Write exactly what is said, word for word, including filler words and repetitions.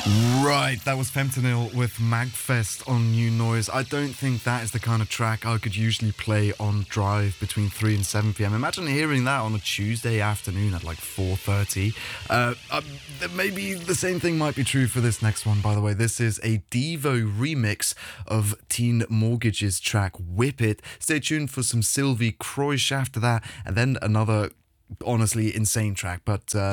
Right, that was Fentanyl with Magfest on New Noise. I don't think that is the kind of track I could usually play on Drive between three and seven p.m. Imagine hearing that on a Tuesday afternoon at like four thirty. Uh, uh, maybe the same thing might be true for this next one, by the way. This is a Devo remix of Teen Mortgage's track Whip It. Stay tuned for some Sylvie Croix after that, and then another honestly insane track, but uh,